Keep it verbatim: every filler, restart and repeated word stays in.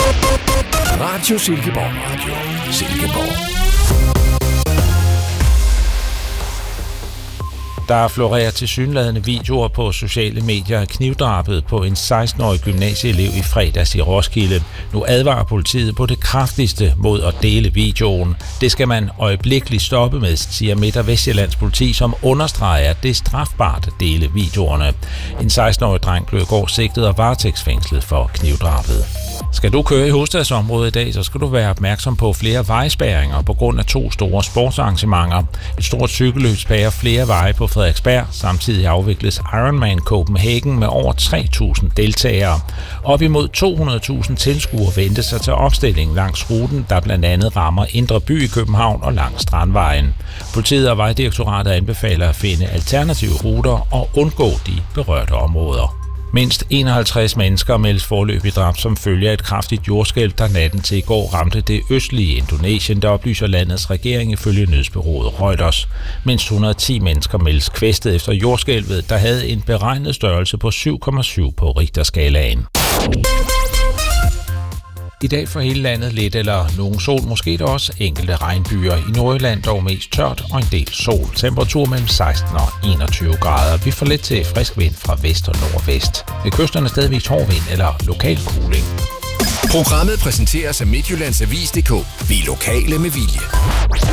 Radio Silkeborg. Radio Silkeborg. Der florerer tilsyneladende videoer på sociale medier af knivdrabet på en seksten-årig gymnasieelev i fredags i Roskilde. Nu advarer politiet på det kraftigste mod at dele videoen. Det skal man øjeblikkeligt stoppe med, siger Midt- og Vestjyllands politi, som understreger, at det er strafbart at dele videoerne. En seksten-årig dreng blev i går sigtet og varetægtsfængslet for knivdrabet. Skal du køre i hovedstadsområdet i dag, så skal du være opmærksom på flere vejspærringer på grund af to store sportsarrangementer. Et stort cykelløb spærrer flere veje på Frederiksberg. Samtidig afvikles Ironman Copenhagen med over tre tusind deltagere. Op imod to hundrede tusind tilskuere venter sig til opstilling langs ruten, der blandt andet rammer Indre By i København og langs Strandvejen. Politiet og Vejdirektoratet anbefaler at finde alternative ruter og undgå de berørte områder. Mindst enoghalvtreds mennesker meldes foreløbig dræbt som følge af et kraftigt jordskælv, der natten til i går ramte det østlige Indonesien, der oplyser landets regering ifølge nyhedsbureauet Reuters. Mindst et hundrede og ti mennesker meldes kvæstet efter jordskælvet, der havde en beregnet størrelse på syv komma syv på Richterskalaen. I dag for hele landet lidt eller nogen sol, måske der også enkelte regnbyer. I Nordjylland dog mest tørt og en del sol. Temperatur mellem seksten og enogtyve grader. Vi får lidt til frisk vind fra vest og nordvest. Ved kysterne stadigvis hård vind eller lokal kuling. Programmet præsenteres af Midtjyllands Avis punktum d k. Vi er lokale med vilje.